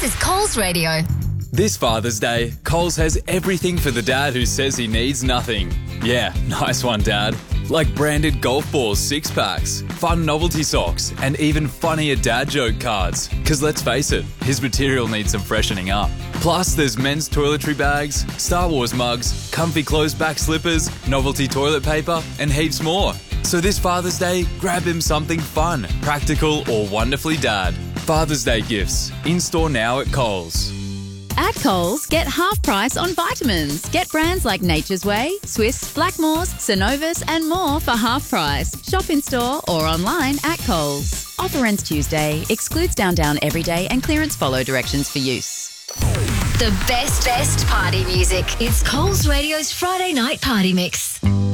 is Coles Radio. This Father's Day, Coles has everything for the dad who says he needs nothing. Yeah, nice one, Dad. Like branded golf balls 6-packs, fun novelty socks, and even funnier dad joke cards. Because let's face it, his material needs some freshening up. Plus, there's men's toiletry bags, Star Wars mugs, comfy closed back slippers, novelty toilet paper, and heaps more. So this Father's Day, grab him something fun, practical, or wonderfully dad. Father's Day gifts, in-store now at Coles. At Coles, get half price on vitamins. Get brands like Nature's Way, Swiss, Blackmores, Synovus and more for half price. Shop in store or online at Coles. Offer ends Tuesday. Excludes Down Everyday and clearance follow directions for use. The best party music. It's Coles Radio's Friday Night Party Mix.